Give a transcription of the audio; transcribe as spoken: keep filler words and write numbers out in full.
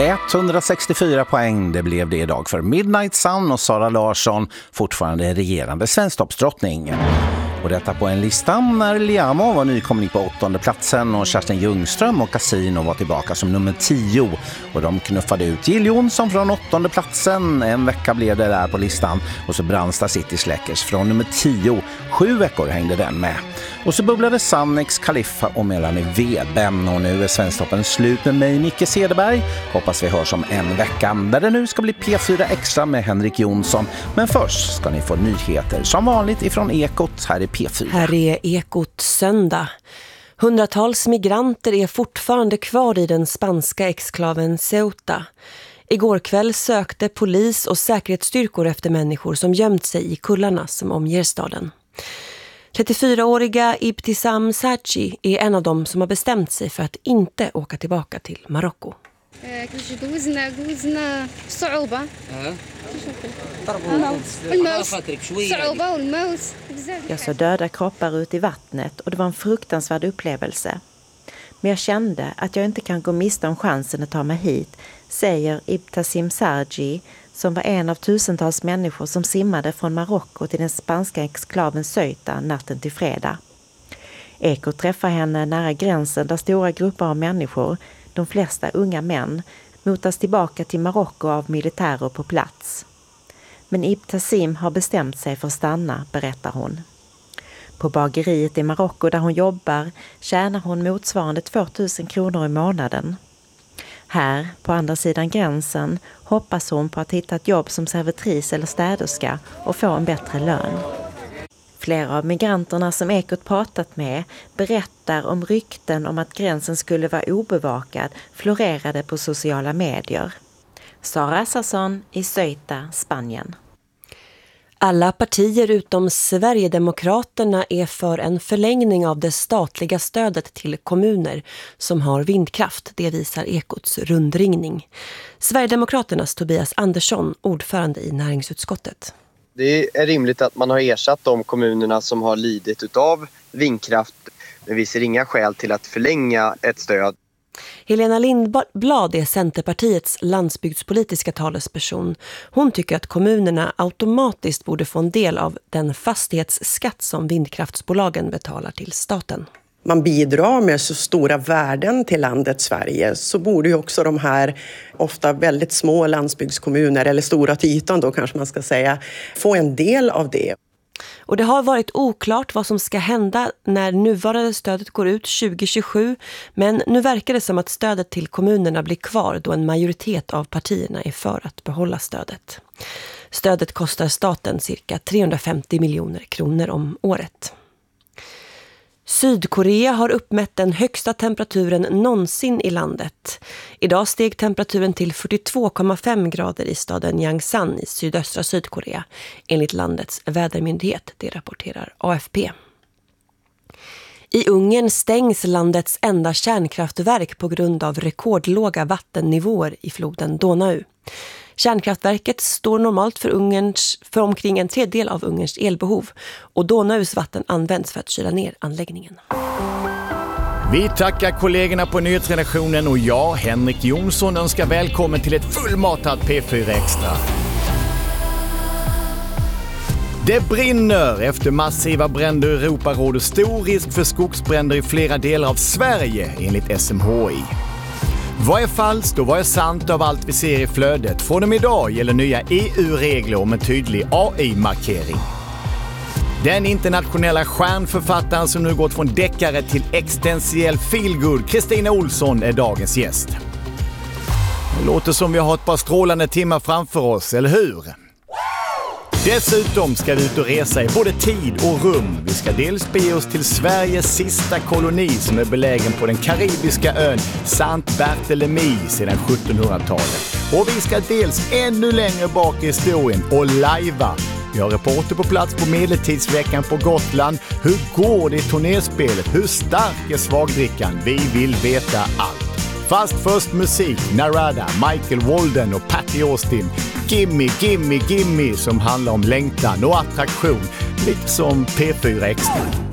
etthundrasextiofyra poäng, det blev det idag för Midnight Sun och Sara Larsson, fortfarande regerande svensktoppsdrottning. Och detta på en lista när Liamo var nykomling på åttonde platsen och Kerstin Ljungström och Casino var tillbaka som nummer tio. Och de knuffade ut Jill Johnson från åttonde platsen. En vecka blev det där på listan. Och så Brandsta City Släckers från nummer tio. Sju veckor hängde den med. Och så bubblade Sannex, Khalifa och Melanie Weben. Och nu är Svensktoppen slut med mig, Micke Cederberg. Hoppas vi hörs om en vecka där det nu ska bli P fyra Extra med Henrik Jonsson. Men först ska ni få nyheter som vanligt ifrån Ekot här i P fyra. Här är Ekot söndag. Hundratals migranter är fortfarande kvar i den spanska exklaven Ceuta. Igår kväll sökte polis och säkerhetsstyrkor efter människor som gömt sig i kullarna som omger staden. trettiofyraåriga Ibtisam Sachi är en av dem som har bestämt sig för att inte åka tillbaka till Marocko. Jag såg döda kroppar ut i vattnet och det var en fruktansvärd upplevelse. Men jag kände att jag inte kan gå miste om chansen att ta mig hit, säger Ibtisam Sachi, som var en av tusentals människor som simmade från Marocko till den spanska exklaven Ceuta natten till fredag. Eko träffar henne nära gränsen där stora grupper av människor, de flesta unga män, motas tillbaka till Marocko av militärer på plats. Men Ibtisam har bestämt sig för att stanna, berättar hon. På bageriet i Marocko där hon jobbar tjänar hon motsvarande tvåtusen kronor i månaden. Här, på andra sidan gränsen, hoppas hon på att hitta ett jobb som servitris eller städerska och få en bättre lön. Flera av migranterna som Ekot pratat med berättar om rykten om att gränsen skulle vara obevakad florerade på sociala medier. Sara Sasson i Ceuta, Spanien. Alla partier utom Sverigedemokraterna är för en förlängning av det statliga stödet till kommuner som har vindkraft. Det visar Ekots rundringning. Sverigedemokraternas Tobias Andersson, ordförande i näringsutskottet. Det är rimligt att man har ersatt de kommunerna som har lidit utav vindkraft, men vi ser inga skäl till att förlänga ett stöd. Helena Lindblad är Centerpartiets landsbygdspolitiska talesperson. Hon tycker att kommunerna automatiskt borde få en del av den fastighetsskatt som vindkraftsbolagen betalar till staten. Man bidrar med så stora värden till landet Sverige, så borde ju också de här ofta väldigt små landsbygdskommuner, eller stora till ytan då kanske man ska säga, få en del av det. Och det har varit oklart vad som ska hända när nuvarande stödet går ut tjugo tjugosju, men nu verkar det som att stödet till kommunerna blir kvar då en majoritet av partierna är för att behålla stödet. Stödet kostar staten cirka trehundrafemtio miljoner kronor om året. Sydkorea har uppmätt den högsta temperaturen någonsin i landet. Idag steg temperaturen till fyrtiotvå komma fem grader i staden Yangsan i sydöstra Sydkorea, enligt landets vädermyndighet, det rapporterar A F P. I Ungern stängs landets enda kärnkraftverk på grund av rekordlåga vattennivåer i floden Donau. Kärnkraftverket står normalt för, Ungerns, för omkring en tredjedel av Ungerns elbehov och Donaus vatten används för att kyla ner anläggningen. Vi tackar kollegorna på nyhetsredaktionen och jag, Henrik Jonsson, önskar välkommen till ett fullmatat P fyra Extra. Det brinner efter massiva bränder i Europa, råder stor risk för skogsbränder i flera delar av Sverige enligt S M H I. Vad är falskt och vad är sant av allt vi ser i flödet? Från och med idag gäller nya E U-regler om en tydlig A I-markering. Den internationella stjärnförfattaren som nu gått från deckare till existentiell feelgood, Kristina Olsson, är dagens gäst. Det låter som vi har ett par strålande timmar framför oss, eller hur? Dessutom ska vi ut och resa i både tid och rum. Vi ska dels bege oss till Sveriges sista koloni som är belägen på den karibiska ön Saint Barthélemy sedan sjuttonhundratalet. Och vi ska dels ännu längre bak i historien och lajva. Vi har reporter på plats på medeltidsveckan på Gotland. Hur går det i turnéspelet? Hur stark är svagdrickan? Vi vill veta allt. Fast först musik, Narada, Michael Walden och Patty Austin. Gimme, gimme, gimme som handlar om längtan och attraktion, liksom P fyra Extra.